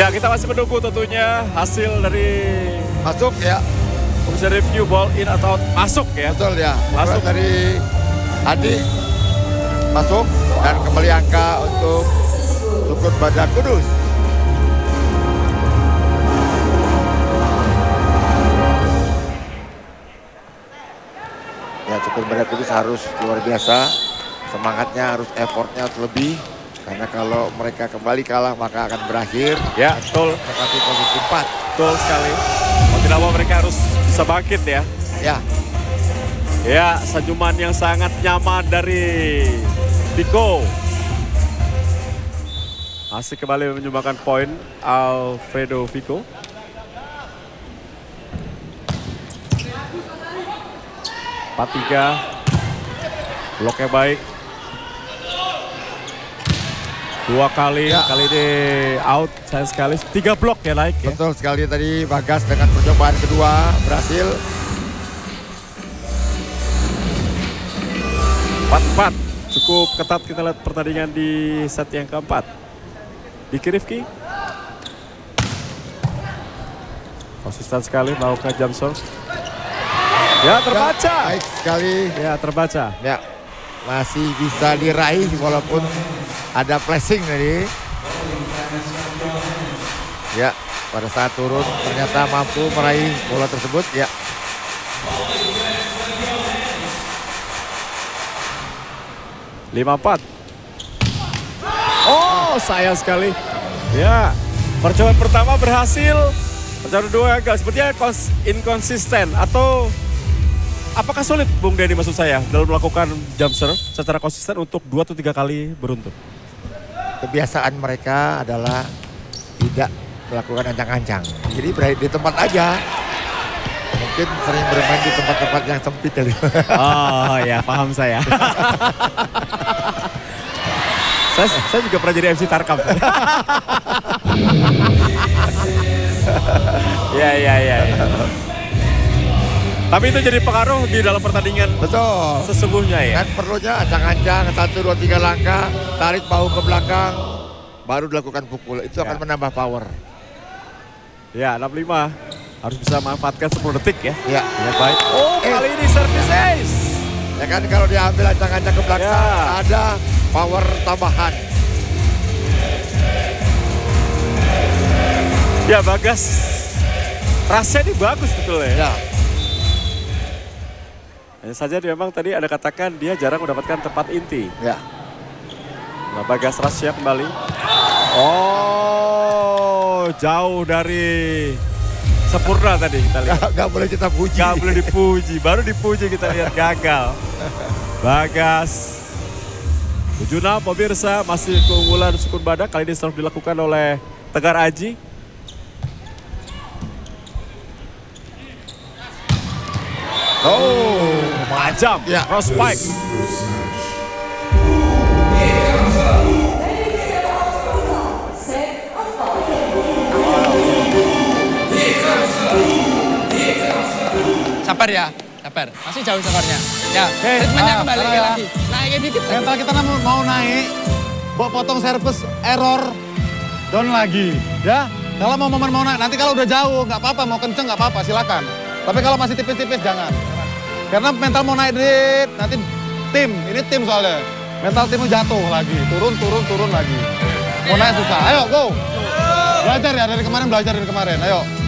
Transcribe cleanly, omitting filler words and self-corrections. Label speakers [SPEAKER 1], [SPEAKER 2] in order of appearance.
[SPEAKER 1] Ya, kita masih menunggu tentunya hasil dari
[SPEAKER 2] Masuk ya.
[SPEAKER 1] Komisi review ball in atau out. Masuk ya.
[SPEAKER 2] Betul ya.
[SPEAKER 1] Masuk
[SPEAKER 2] Dari Adi masuk dan kembali angka untuk Sukun Badak Kudus. Ya, Sukun Badak Kudus harus luar biasa. Semangatnya harus, effortnya harus lebih. Karena kalau mereka kembali kalah maka akan berakhir.
[SPEAKER 1] Ya, betul.
[SPEAKER 2] Seperti posisi 4.
[SPEAKER 1] Betul sekali. Mau tidak mau mereka harus bisa bangkit ya.
[SPEAKER 2] Ya.
[SPEAKER 1] Ya, senyuman yang sangat nyaman dari Vico. Masih kembali menyumbangkan poin Alfredo Vico. Patiga. Bloknya baik. 2 kali,
[SPEAKER 2] ya.
[SPEAKER 1] Kali ini out, sayang sekali. 3 blok ya naik ya.
[SPEAKER 2] Betul sekali tadi Bagas dengan percobaan kedua berhasil.
[SPEAKER 1] 4-4. Cukup ketat kita lihat pertandingan di set yang keempat. Diki Rifki. Konsisten sekali melakukan jump serve. Ya, terbaca.
[SPEAKER 2] Ya, baik sekali.
[SPEAKER 1] Ya, terbaca.
[SPEAKER 2] Ya, masih bisa diraih walaupun ada flashing tadi. Ya, pada saat turun ternyata mampu meraih bola tersebut. Ya.
[SPEAKER 1] Lima 4. Oh, sayang sekali. Ya, percobaan pertama berhasil. Percobaan kedua gagal. Sepertinya inkonsisten atau apakah sulit Bung Denny maksud saya dalam melakukan jump serve secara konsisten untuk 2 atau 3 kali beruntun?
[SPEAKER 2] Kebiasaan mereka adalah tidak melakukan ancang-ancang. Jadi berada di tempat aja. Mungkin sering bermain di tempat-tempat yang sempit tadi.
[SPEAKER 1] Oh ya, paham saya. saya juga pernah jadi MC Tarkam. Ya. Tapi itu jadi pengaruh di dalam pertandingan.
[SPEAKER 2] Betul.
[SPEAKER 1] Sesungguhnya ya.
[SPEAKER 2] Kan perlunya ancang-ancang 1, 2, 3 langkah, tarik bahu ke belakang, baru dilakukan pukul. Itu akan menambah power.
[SPEAKER 1] Ya, 65. Harus bisa manfaatkan 10 detik ya.
[SPEAKER 2] Ya.
[SPEAKER 1] Ya baik. Oh, kali ini service ace.
[SPEAKER 2] Ya kan kalau diambil ancang-ancang ke belakang,
[SPEAKER 1] Ya.
[SPEAKER 2] ada power tambahan.
[SPEAKER 1] Ya, Bagas. Rasanya ini bagus betul ya.
[SPEAKER 2] Ya.
[SPEAKER 1] Hanya saja memang tadi ada katakan dia jarang mendapatkan tempat inti.
[SPEAKER 2] Ya.
[SPEAKER 1] Nah, Bagas Rasya kembali. Oh, jauh dari sempurna tadi kita lihat.
[SPEAKER 2] Gak boleh kita puji.
[SPEAKER 1] Gak boleh dipuji, baru dipuji kita lihat gagal. Bagas. 7-6 pemirsa, masih keunggulan Sukun Badak. Kali ini serve dilakukan oleh Tegar Aji. Oh, tajam.
[SPEAKER 2] Ya.
[SPEAKER 1] Cross spike.
[SPEAKER 3] Sabar ya, sabar. Masih jauh sabarnya. Ya, ritmenya kembali lagi. Naikin dikit.
[SPEAKER 4] Mental kita mau naik, bawa potong service error, down lagi. Ya, kalau mau momen mau naik, nanti kalau udah jauh nggak apa-apa, mau kenceng nggak apa-apa, silakan. Tapi kalau masih tipis-tipis jangan. Karena mental mau naik nanti ini tim soalnya. Mental timnya jatuh lagi, turun lagi. Mau naik susah, ayo go. Belajar ya dari kemarin, ayo.